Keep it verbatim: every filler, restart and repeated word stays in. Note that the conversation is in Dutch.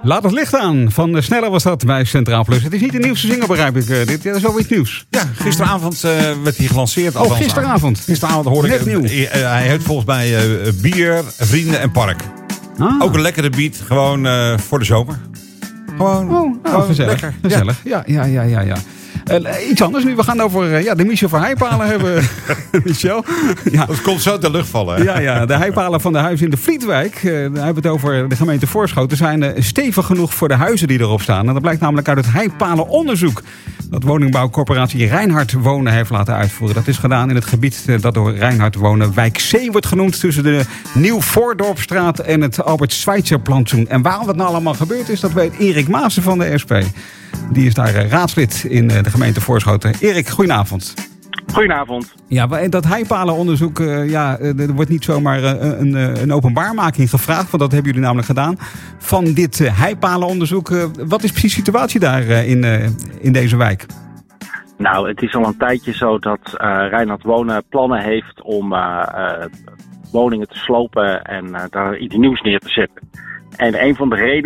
Laat het licht aan. Van Sneller was dat bij Centraal Plus. Het is niet de nieuwste single, begrijp ik. Dit ja, dat is wel iets nieuws. Ja, gisteravond uh, werd hij gelanceerd. Oh, gisteravond. Gisteravond hoorde Net ik... nieuw. Uh, uh, hij heeft volgens mij uh, bier, vrienden en park. Ah. Ook een lekkere beat, gewoon uh, voor de zomer. Gewoon, oh, nou, gewoon gezellig. lekker. Gezellig. Ja, ja, ja, ja. ja. Uh, iets anders nu. We gaan over uh, ja, de Michel van Heijpalen hebben. Michel. Ja. Dat komt zo ter lucht vallen. Hè? Ja, ja, de heipalen van de huizen in de Vlietwijk. Uh, we hebben het over de gemeente Voorschoten. Zijn uh, stevig genoeg voor de huizen die erop staan. En dat blijkt namelijk uit het heipalenonderzoek. Dat woningbouwcorporatie Reinhard Wonen heeft laten uitvoeren. Dat is gedaan in het gebied uh, dat door Reinhard Wonen Wijk C wordt genoemd. Tussen de Nieuw-Voordorpstraat en het Albert Schweitzer plantsoen. En waarom dat nou allemaal gebeurd is, dat weet Erik Maassen van de S P. Die is daar uh, raadslid in uh, de gemeente Voorschoten. Erik, goedenavond. Goedenavond. Ja, dat heipalenonderzoek, uh, ja, er wordt niet zomaar uh, een, een openbaarmaking gevraagd. Want dat hebben jullie namelijk gedaan. Van dit uh, heipalenonderzoek. Uh, wat is precies de situatie daar uh, in, uh, in deze wijk? Nou, het is al een tijdje zo dat uh, Reinhard Wonen plannen heeft om uh, uh, woningen te slopen en uh, daar iets nieuws neer te zetten. En een van de redenen